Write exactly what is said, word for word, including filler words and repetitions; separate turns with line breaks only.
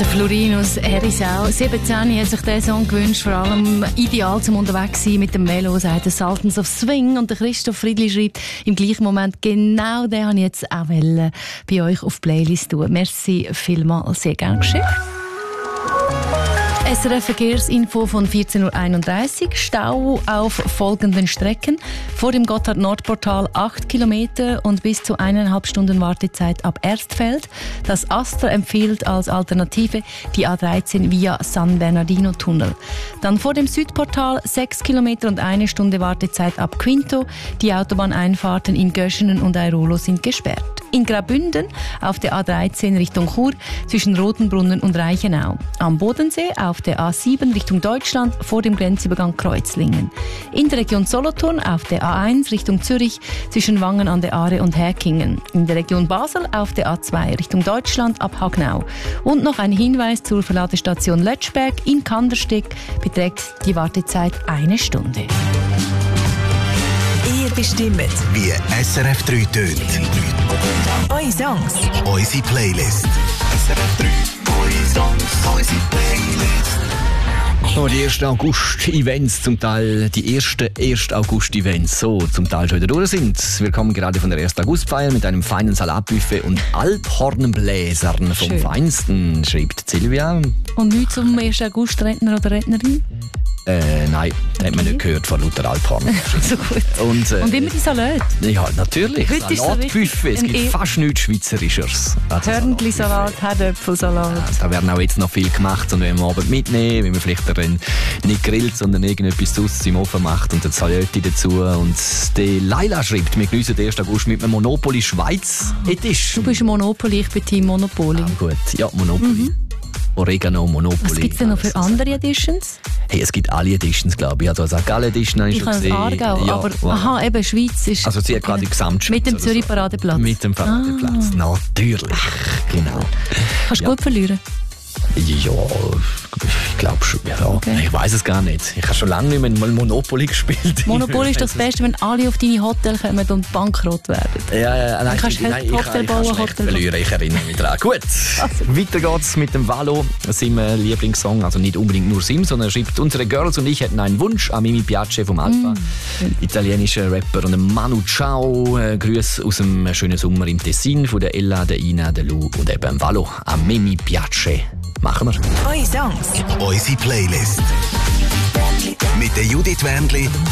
Der Florinus Herisau, siebzehn, hat sich diesen Song gewünscht, vor allem ideal zum unterwegs sein mit dem Velo, sagt der Sultans of Swing. Und der Christoph Friedli schreibt im gleichen Moment, genau den wollte ich jetzt auch bei euch auf die Playlist tun. Merci vielmals, sehr gerne geschehen. S R F-Verkehrsinfo von vierzehn Uhr einunddreißig. Stau auf folgenden Strecken. Vor dem Gotthard-Nord-Portal acht Kilometer und bis zu eineinhalb Stunden Wartezeit ab Erstfeld. Das Astra empfiehlt als Alternative die A dreizehn via San Bernardino-Tunnel. Dann vor dem Südportal sechs Kilometer und eine Stunde Wartezeit ab Quinto. Die Autobahneinfahrten in Göschenen und Airolo sind gesperrt. In Graubünden auf der A dreizehn Richtung Chur zwischen Rotenbrunnen und Reichenau. Am Bodensee auf der A sieben Richtung Deutschland vor dem Grenzübergang Kreuzlingen. In der Region Solothurn auf der A eins Richtung Zürich zwischen Wangen an der Aare und Häkingen. In der Region Basel auf der A zwei Richtung Deutschland ab Hagnau. Und noch ein Hinweis zur Verladestation Lötschberg in Kandersteg beträgt die Wartezeit eine Stunde.
Ihr bestimmt,
wie S R F drei tönt.
eure Songs,
Unsere Playlist. S R F drei, eure Songs, unsere Playlist.
Oh, die ersten August-Events, zum Teil die ersten ersten August-Events, so zum Teil schon wieder durch sind. Wir kommen gerade von der ersten August-Feier mit einem feinen Salatbuffet und Alphornbläsern vom
Schön.
Feinsten, schreibt Silvia.
Und nichts zum ersten August Redner oder Rednerin?
Äh, nein, das hat man nicht gehört von Luther Alphorn.
So gut.
Und, äh,
Und immer die Salat.
Ja, natürlich.
Heute ist so
Salatbuffet, es
richtig
gibt
ein E-
fast nichts Schweizerischeres. als ein
Hörnli-Salat,
Salatbuffet.
Herdöpfelsalat.
Ja, da werden auch jetzt noch viel gemacht und wenn wir am Abend mitnehmen, wenn man vielleicht dann nicht grillt, sondern irgendetwas draussen im Ofen macht und dann Salati dazu. Und die Laila schreibt, wir geniessen den ersten August mit einem Monopoly Schweiz Edition.
Du bist Monopoly, ich bin Team Monopoly.
Ah, gut, ja, Monopoly.
Mhm.
Oregano, Monopoly.
Was gibt es denn noch für
alles.
andere Editions?
Hey, es gibt alle Editions, glaube ich. Also als Gall Edition habe ich,
Ich
schon
habe
gesehen.
das Aargau,
Ja,
aber
voilà.
aha, eben Schweiz ist...
Also sie hat gerade die Gesamtschweiz.
Mit dem
oder so.
Zürich-Paradeplatz.
Mit dem Paradeplatz,
Ah.
natürlich. Genau.
Kannst du
Ja.
gut verlieren?
Ja, ich glaube schon. Ja.
Okay.
Ich weiß es gar nicht. Ich habe schon lange nicht mehr mal Monopoly gespielt.
Monopoly ist das Beste, wenn alle auf deine Hotel kommen und bankrott werden.
Ja, ja, nein,
kannst
ich, nein, ich,
Hotel
ich,
bauen,
ich kann schlecht
Hotel bauen.
verlieren, ich erinnere mich daran. Gut, weiter geht's mit dem Valo, seinem Lieblingssong. Also nicht unbedingt nur Sim, sondern er schreibt, unsere Girls und ich hätten einen Wunsch an Mimi Piace vom Alpha,
Mm.
italienischer Rapper, und Manu Ciao. Äh, Grüße aus dem schönen Sommer im Tessin von der Ella, der Ina, der Lu und eben Valo an Mimi Piace. Machen wir.
eure Songs.
Unsere Playlist. Mit der Judith Wendli